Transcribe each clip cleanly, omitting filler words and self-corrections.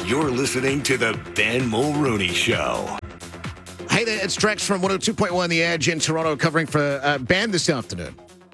You're listening to The Ben Mulrooney Show. Hey there, it's Drex from 102.1 The Edge in Toronto covering for Ben this afternoon.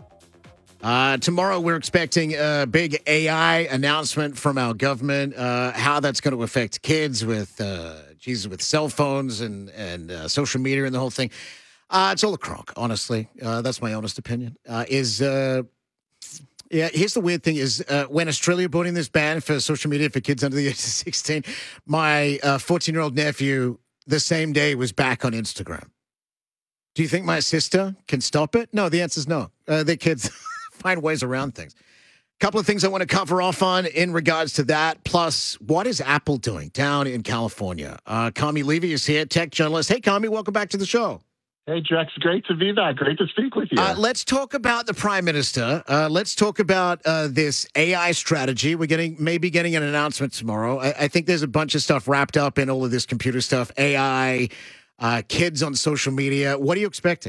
Tomorrow we're expecting a big AI announcement from our government, how that's going to affect kids with cell phones and social media and the whole thing. It's all a crock, honestly. That's my honest opinion. Here's the weird thing is when Australia brought in this ban for social media for kids under the age of 16, my 14-year-old nephew the same day was back on Instagram. Do you think my sister can stop it? No, the answer is no. The kids find ways around things. A couple of things I want to cover off on in regards to that. Plus, what is Apple doing down in California? Kami Levy is here, tech journalist. Hey, Kami, welcome back to the show. Hey, Drex, great to be back. Great to speak with you. Let's talk about the Prime Minister. Let's talk about this AI strategy. We're maybe getting an announcement tomorrow. I think there's a bunch of stuff wrapped up in all of this computer stuff, AI, kids on social media. What are you expecting?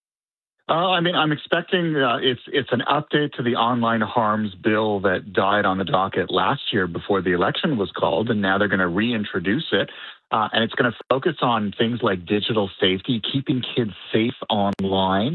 I'm expecting it's an update to the online harms bill that died on the docket last year before the election was called, and now they're going to reintroduce it. And it's going to focus on things like digital safety, keeping kids safe online,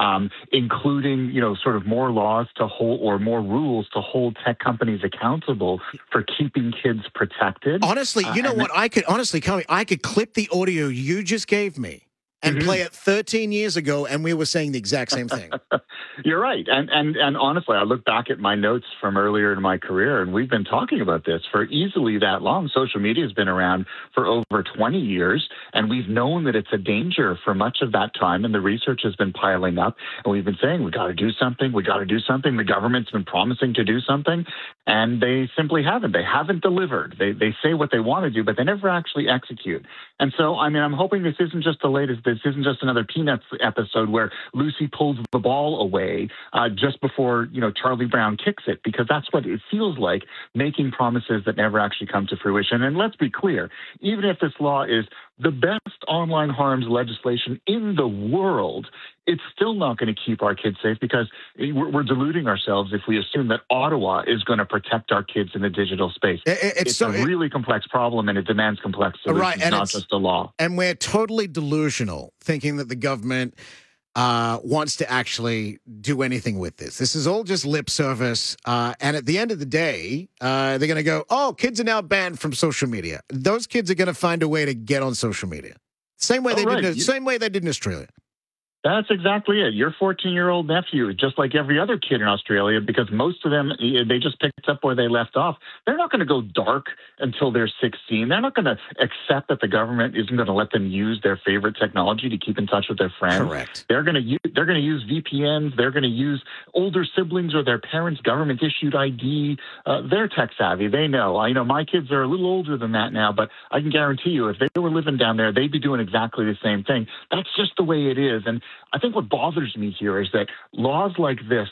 including, sort of more laws to hold or more rules to hold tech companies accountable for keeping kids protected. Honestly, you know what? I could clip the audio you just gave me and play it 13 years ago, and we were saying the exact same thing. You're right. And honestly, I look back at my notes from earlier in my career, and we've been talking about this for easily that long. Social media has been around for over 20 years, and we've known that it's a danger for much of that time, and the research has been piling up. And we've been saying, we got to do something. We got to do something. The government's been promising to do something, and they simply haven't. They haven't delivered. They say what they want to do, but they never actually execute. And so, I'm hoping this isn't just the latest. This isn't just another Peanuts episode where Lucy pulls the ball away just before, Charlie Brown kicks it, because that's what it feels like, making promises that never actually come to fruition. And let's be clear, even if this law is the best online harms legislation in the world, it's still not going to keep our kids safe, because we're deluding ourselves if we assume that Ottawa is going to protect our kids in the digital space. It's a really complex problem, and it demands complex solutions, not just a law. And we're totally delusional thinking that the government wants to actually do anything with this. This is all just lip service. And at the end of the day, they're going to go, oh, kids are now banned from social media. Those kids are going to find a way to get on social media. Same way they did in Australia. That's exactly it. Your 14-year-old nephew, just like every other kid in Australia, because most of them, they just picked up where they left off. They're not going to go dark until they're 16. They're not going to accept that the government isn't going to let them use their favorite technology to keep in touch with their friends. Correct. They're going to use VPNs. They're going to use older siblings or their parents' government-issued ID. They're tech savvy. They know. I know my kids are a little older than that now, but I can guarantee you, if they were living down there, they'd be doing exactly the same thing. That's just the way it is. And I think what bothers me here is that laws like this,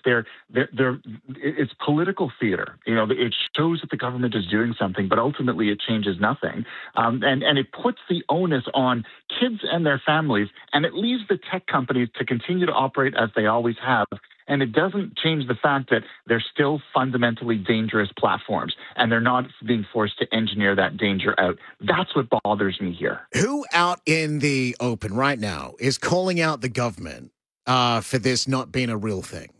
it's political theater. It shows that the government is doing something, but ultimately it changes nothing. And it puts the onus on kids and their families, and it leaves the tech companies to continue to operate as they always have. And it doesn't change the fact that they're still fundamentally dangerous platforms, and they're not being forced to engineer that danger out. That's what bothers me here. Who out in the open right now is calling out the government for this not being a real thing?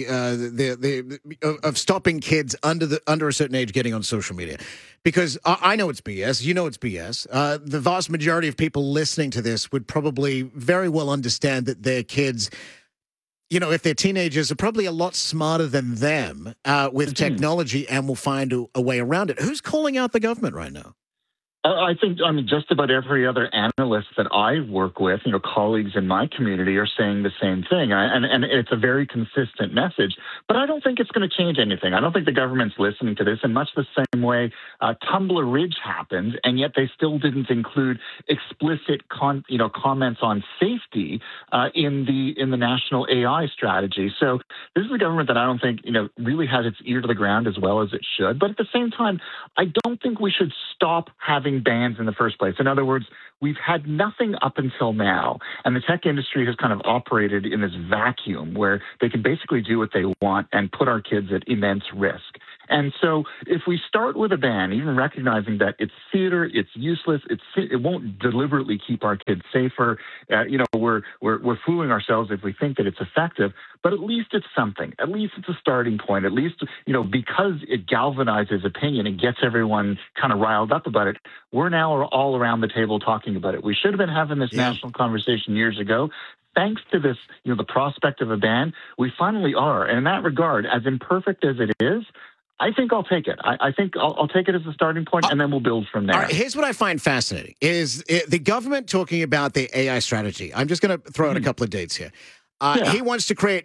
Of stopping kids under a certain age getting on social media? Because I know it's BS. You know it's BS. The vast majority of people listening to this would probably very well understand that their kids, if they're teenagers, are probably a lot smarter than them with technology and will find a way around it. Who's calling out the government right now? I think, just about every other analyst that I work with, colleagues in my community are saying the same thing. And it's a very consistent message. But I don't think it's going to change anything. I don't think the government's listening to this in much the same way Tumbler Ridge happened, and yet they still didn't include explicit comments on safety in the national AI strategy. So this is a government that I don't think, really has its ear to the ground as well as it should. But at the same time, I don't think we should stop having having bans in the first place. In other words, we've had nothing up until now, and the tech industry has kind of operated in this vacuum where they can basically do what they want and put our kids at immense risk. And so if we start with a ban, even recognizing that it's theater, it's useless, it won't deliberately keep our kids safer, we're fooling ourselves if we think that it's effective, but at least it's something. At least it's a starting point. At least, because it galvanizes opinion and gets everyone kind of riled up about it, we're now all around the table talking about it. We should have been having this national conversation years ago. Thanks to this, the prospect of a ban, we finally are. And in that regard, as imperfect as it is, I think I'll take it. I think I'll take it as a starting point, and then we'll build from there. All right, here's what I find fascinating is the government talking about the AI strategy. I'm just going to throw out a couple of dates here. He wants to create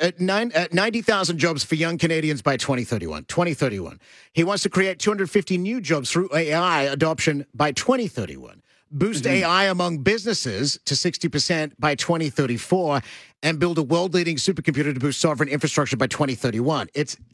90,000 jobs for young Canadians by 2031. He wants to create 250 new jobs through AI adoption by 2031. Boost AI among businesses to 60% by 2034, and build a world-leading supercomputer to boost sovereign infrastructure by 2031.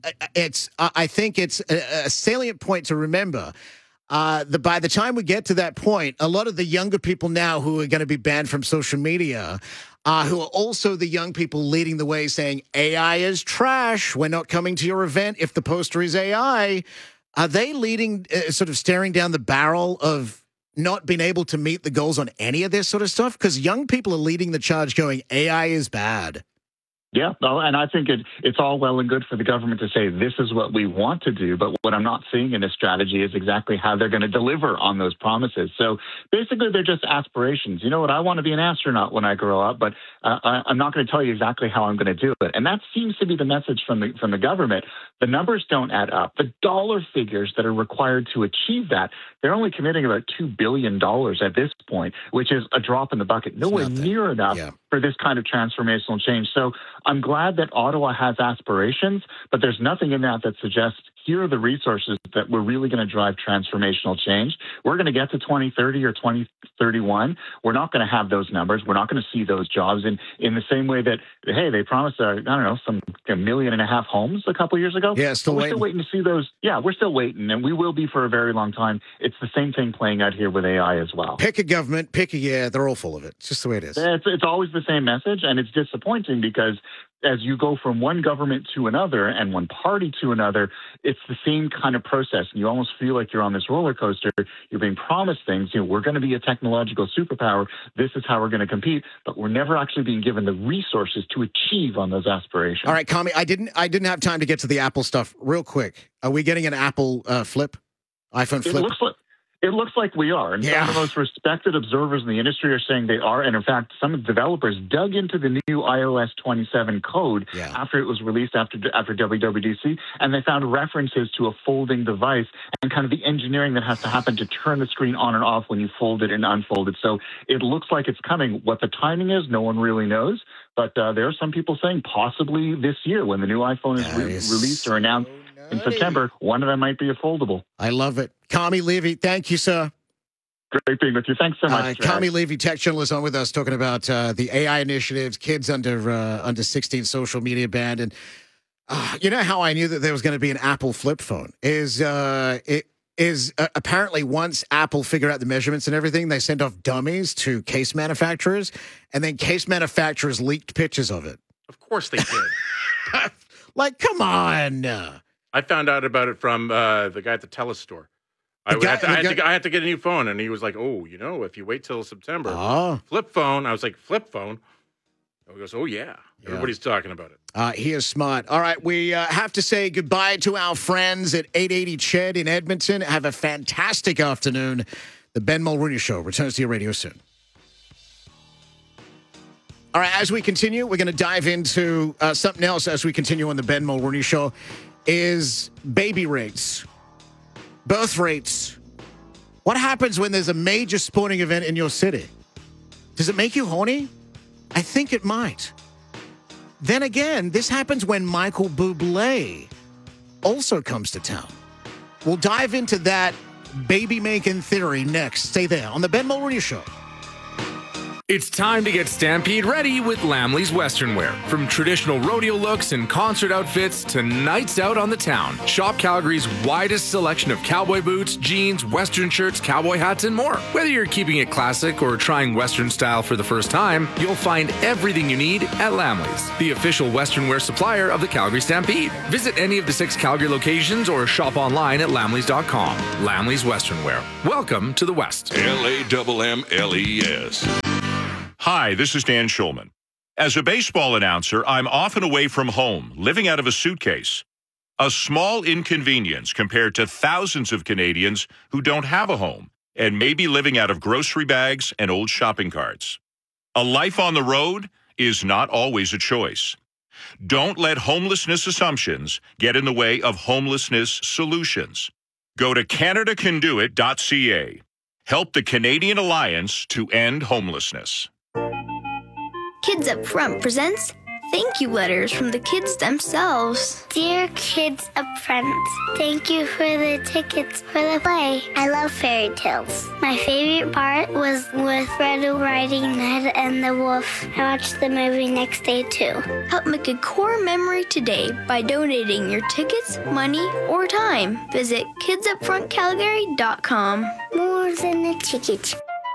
I think it's a salient point to remember. That by the time we get to that point, a lot of the younger people now who are going to be banned from social media, who are also the young people leading the way saying AI is trash, we're not coming to your event if the poster is AI, are they leading, sort of staring down the barrel of not being able to meet the goals on any of this sort of stuff? Because young people are leading the charge going, AI is bad. Yeah, and I think it's all well and good for the government to say this is what we want to do, but what I'm not seeing in this strategy is exactly how they're going to deliver on those promises. So basically, they're just aspirations. You know what? I want to be an astronaut when I grow up, but I'm not going to tell you exactly how I'm going to do it. And that seems to be the message from the government. The numbers don't add up. The dollar figures that are required to achieve that, they're only committing about $2 billion at this point, which is a drop in the bucket, nowhere near enough for this kind of transformational change. So I'm glad that Ottawa has aspirations, but there's nothing in that suggests here are the resources that we're really going to drive transformational change. We're going to get to 2030 or 2031. We're not going to have those numbers. We're not going to see those jobs in the same way that, hey, they promised, some 1.5 million homes a couple of years ago. Yeah, we're still waiting to see those. Yeah, we're still waiting, and we will be for a very long time. It's the same thing playing out here with AI as well. Pick a government, pick a year. They're all full of it. It's just the way it is. It's always the same message, and it's disappointing because as you go from one government to another and one party to another, it's the same kind of process. And you almost feel like you're on this roller coaster. You're being promised things. We're going to be a technological superpower. This is how we're going to compete. But we're never actually being given the resources to achieve on those aspirations. All right, Kami, I didn't have time to get to the Apple stuff real quick. Are we getting an Apple flip? iPhone flip? It looks like we are. And some of the most respected observers in the industry are saying they are. And in fact, some of the developers dug into the new iOS 27 code after it was released after WWDC, and they found references to a folding device and kind of the engineering that has to happen to turn the screen on and off when you fold it and unfold it. So it looks like it's coming. What the timing is, no one really knows. But there are some people saying possibly this year when the new iPhone is released or announced in September, one of them might be a foldable. I love it. Kami Levy, thank you, sir. Great being with you. Thanks so much. Kami Levy, tech journalist, on with us talking about the AI initiatives, kids under 16 social media ban. And you know how I knew that there was going to be an Apple flip phone is apparently once Apple figured out the measurements and everything, they sent off dummies to case manufacturers, and then case manufacturers leaked pictures of it. Of course they did. Like, come on. I found out about it from the guy at the Telus store. I had to get a new phone, and he was like, "Oh, if you wait till September, flip phone." I was like, "Flip phone?" He goes, "Oh yeah, everybody's talking about it." He is smart. All right, we have to say goodbye to our friends at 880 Ched in Edmonton. Have a fantastic afternoon. The Ben Mulrooney Show returns to your radio soon. All right, as we continue, we're going to dive into something else as we continue on the Ben Mulrooney Show. Is baby rates, birth rates. What happens when there's a major sporting event in your city? Does it make you horny? I think it might. Then again, this happens when Michael Bublé also comes to town. We'll dive into that baby-making theory next. Stay there on the Ben Mulrooney Show. It's time to get Stampede ready with Lamley's Western Wear. From traditional rodeo looks and concert outfits to nights out on the town, shop Calgary's widest selection of cowboy boots, jeans, Western shirts, cowboy hats, and more. Whether you're keeping it classic or trying Western style for the first time, you'll find everything you need at Lamley's, the official Western Wear supplier of the Calgary Stampede. Visit any of the 6 Calgary locations or shop online at lamleys.com. Lamley's Western Wear. Welcome to the West. LAMMLES. Hi, this is Dan Schulman. As a baseball announcer, I'm often away from home, living out of a suitcase. A small inconvenience compared to thousands of Canadians who don't have a home and may be living out of grocery bags and old shopping carts. A life on the road is not always a choice. Don't let homelessness assumptions get in the way of homelessness solutions. Go to CanadaCanDoIt.ca. Help the Canadian Alliance to End Homelessness. Kids Up Front presents thank you letters from the kids themselves. Dear Kids Up Front, thank you for the tickets for the play. I love fairy tales. My favorite part was with Red Riding Hood and the Wolf. I watched the movie next day too. Help make a core memory today by donating your tickets, money, or time. Visit kidsupfrontcalgary.com. More than a ticket.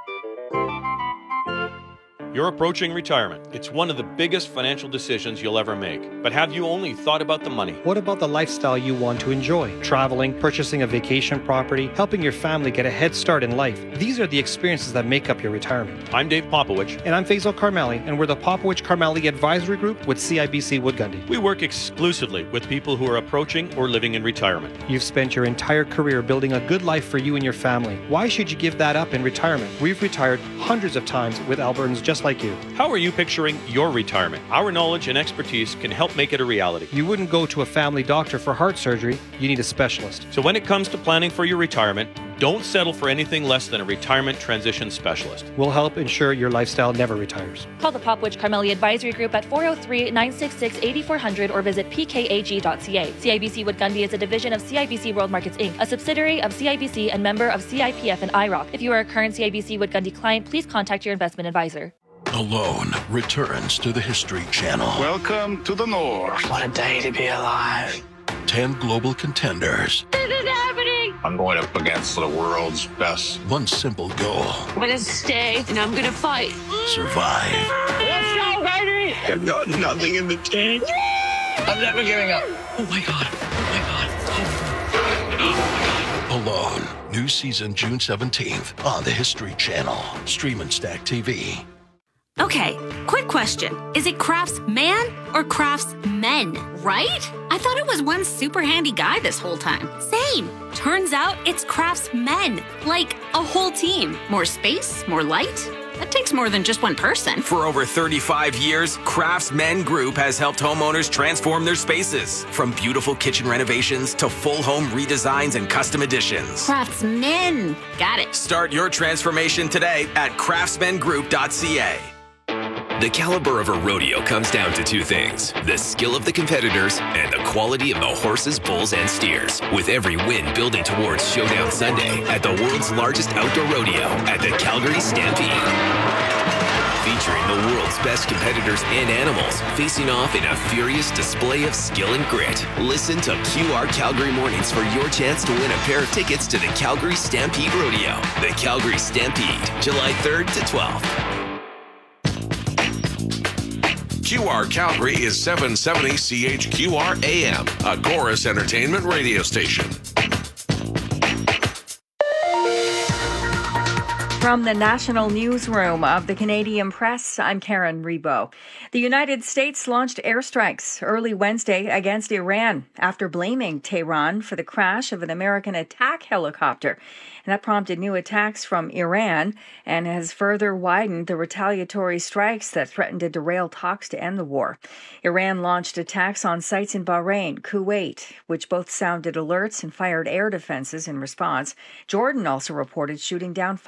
You're approaching retirement. It's one of the biggest financial decisions you'll ever make. But have you only thought about the money? What about the lifestyle you want to enjoy? Traveling, purchasing a vacation property, helping your family get a head start in life. These are the experiences that make up your retirement. I'm Dave Popowich. And I'm Faisal Karmali, and we're the Popowich-Karmali Advisory Group with CIBC Wood Gundy. We work exclusively with people who are approaching or living in retirement. You've spent your entire career building a good life for you and your family. Why should you give that up in retirement? We've retired hundreds of times with Albertans just like you. How are you picturing your retirement? Our knowledge and expertise can help make it a reality. You wouldn't go to a family doctor for heart surgery. You need a specialist. So when it comes to planning for your retirement, don't settle for anything less than a retirement transition specialist. We'll help ensure your lifestyle never retires. Call the Popowich-Karmali Advisory Group at 403-966-8400 or visit pkag.ca. CIBC Wood Gundy is a division of CIBC World Markets Inc., a subsidiary of CIBC and member of CIPF and IROC. If you are a current CIBC Wood Gundy client, please contact your investment advisor. Alone returns to the History Channel. Welcome to the North. What a day to be alive. 10 global contenders. This is happening. I'm going up against the world's best. One simple goal. I'm going to stay and I'm going to fight. Survive. Let's go, baby. I've got nothing in the tank. I'm never giving up. Oh my God. Alone. New season June 17th on the History Channel. Stream and Stack TV. Okay, quick question. Is it Craftsman or Craftsmen, right? I thought it was one super handy guy this whole time. Same. Turns out it's Craftsmen, like a whole team. More space, more light. That takes more than just one person. For over 35 years, Craftsmen Group has helped homeowners transform their spaces. From beautiful kitchen renovations to full home redesigns and custom additions. Craftsmen. Got it. Start your transformation today at craftsmengroup.ca. The caliber of a rodeo comes down to two things: the skill of the competitors and the quality of the horses, bulls, and steers. With every win building towards Showdown Sunday at the world's largest outdoor rodeo at the Calgary Stampede. Featuring the world's best competitors and animals facing off in a furious display of skill and grit. Listen to QR Calgary Mornings for your chance to win a pair of tickets to the Calgary Stampede Rodeo. The Calgary Stampede, July 3rd to 12th. QR Calgary is 770 CHQR AM, a Chorus Entertainment radio station. From the National Newsroom of the Canadian Press, I'm Karen Rebo. The United States launched airstrikes early Wednesday against Iran after blaming Tehran for the crash of an American attack helicopter. And that prompted new attacks from Iran and has further widened the retaliatory strikes that threatened to derail talks to end the war. Iran launched attacks on sites in Bahrain, Kuwait, which both sounded alerts and fired air defenses in response. Jordan also reported shooting down 5 missiles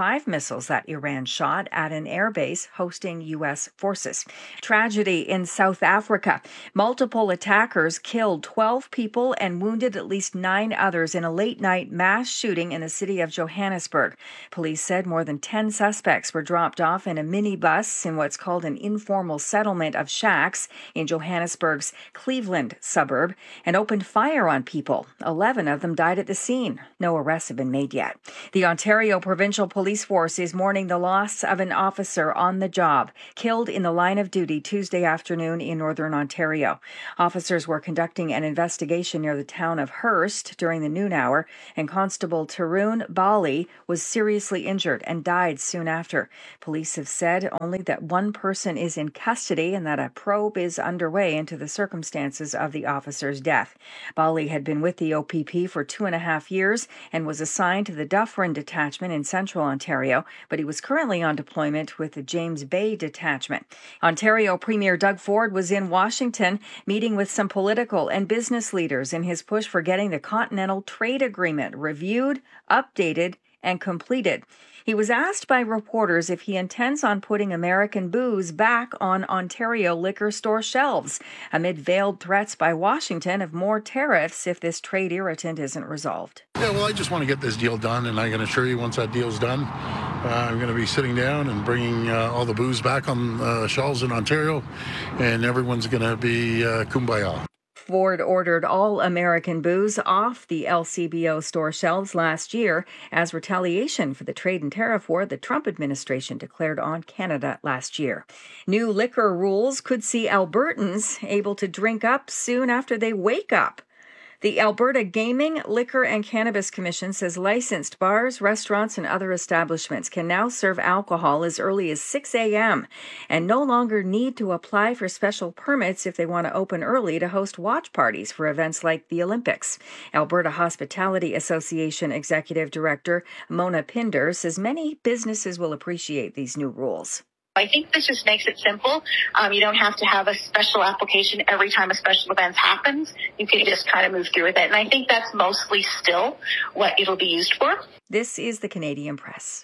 missiles that Iran shot at an airbase hosting U.S. forces. Tragedy in South Africa. Multiple attackers killed 12 people and wounded at least 9 others in a late-night mass shooting in the city of Johannesburg. Police said more than 10 suspects were dropped off in a minibus in what's called an informal settlement of shacks in Johannesburg's Cleveland suburb and opened fire on people. 11 of them died at the scene. No arrests have been made yet. The Ontario Provincial Police Force is mourning the loss of an officer on the job, killed in the line of duty Tuesday afternoon in Northern Ontario. Officers were conducting an investigation near the town of Hearst during the noon hour, and Constable Tarun Bali was seriously injured and died soon after. Police have said only that one person is in custody and that a probe is underway into the circumstances of the officer's death. Bali had been with the OPP for 2.5 years and was assigned to the Dufferin Detachment in Central Ontario, but he was currently on deployment with the James Bay Detachment. Ontario Premier Doug Ford was in Washington meeting with some political and business leaders in his push for getting the Continental Trade Agreement reviewed, updated, and completed. He was asked by reporters if he intends on putting American booze back on Ontario liquor store shelves, amid veiled threats by Washington of more tariffs if this trade irritant isn't resolved. Yeah, well, I just want to get this deal done, and I can assure you once that deal's done, I'm going to be sitting down and bringing all the booze back on shelves in Ontario, and everyone's going to be kumbaya. Ford ordered all American booze off the LCBO store shelves last year as retaliation for the trade and tariff war the Trump administration declared on Canada last year. New liquor rules could see Albertans able to drink up soon after they wake up. The Alberta Gaming, Liquor and Cannabis Commission says licensed bars, restaurants, and other establishments can now serve alcohol as early as 6 a.m. and no longer need to apply for special permits if they want to open early to host watch parties for events like the Olympics. Alberta Hospitality Association Executive Director Mona Pinder says many businesses will appreciate these new rules. I think this just makes it simple. You don't have to have a special application every time a special event happens. You can just kind of move through with it. And I think that's mostly still what it'll be used for. This is the Canadian Press.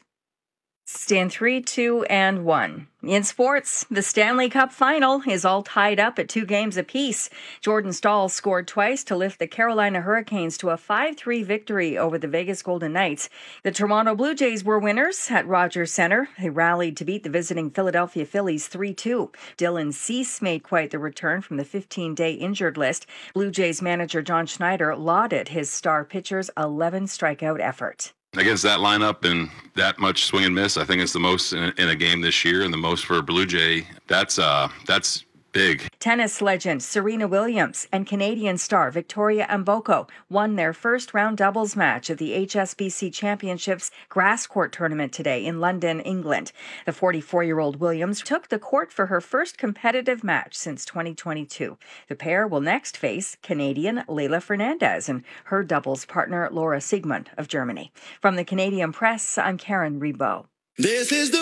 Stand 3, 2, and 1. In sports, the Stanley Cup final is all tied up at 2 games apiece. Jordan Staal scored twice to lift the Carolina Hurricanes to a 5-3 victory over the Vegas Golden Knights. The Toronto Blue Jays were winners at Rogers Centre. They rallied to beat the visiting Philadelphia Phillies 3-2. Dylan Cease made quite the return from the 15-day injured list. Blue Jays manager John Schneider lauded his star pitcher's 11-strikeout effort. Against that lineup and that much swing and miss, I think it's the most in a game this year and the most for a Blue Jay. That's big. Tennis legend Serena Williams and Canadian star Victoria Mboko won their first-round doubles match of the HSBC Championships grass court tournament today in London, England. The 44-year-old Williams took the court for her first competitive match since 2022. The pair will next face Canadian Leila Fernandez and her doubles partner Laura Siegmund of Germany. From the Canadian Press, I'm Karen Rebo. This is the